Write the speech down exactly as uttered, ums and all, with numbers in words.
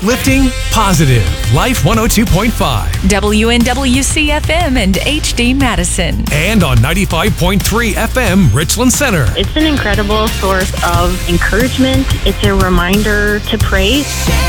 Uplifting, positive. Life one oh two point five. W N W C F M and H D Madison. And on ninety-five point three F M, Richland Center. It's an incredible source of encouragement. It's a reminder to pray.